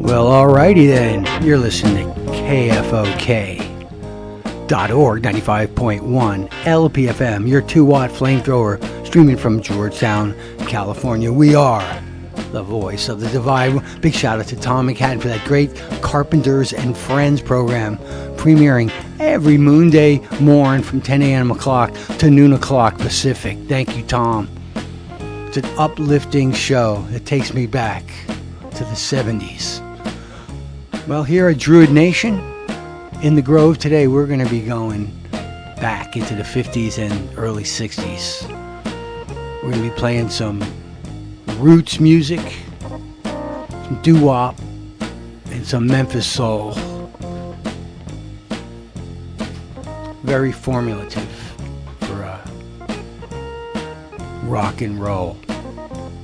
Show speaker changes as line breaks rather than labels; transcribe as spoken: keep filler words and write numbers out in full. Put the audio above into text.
Well, alrighty then. You're listening to K F O K dot org, ninety-five point one L P F M, your two watt flamethrower, streaming from Georgetown, California. We are the voice of the divide. Big shout out to Tom McHatton for that great Carpenters and Friends program, premiering every Moon Day morn from ten a.m. o'clock to noon o'clock Pacific. Thank you, Tom. It's an uplifting show that takes me back to the seventies. Well, here at Druid Nation in the Grove today, we're going to be going back into the fifties and early sixties. We're going to be playing some roots music, some doo-wop, and some Memphis soul. Very formulative for uh, rock and roll.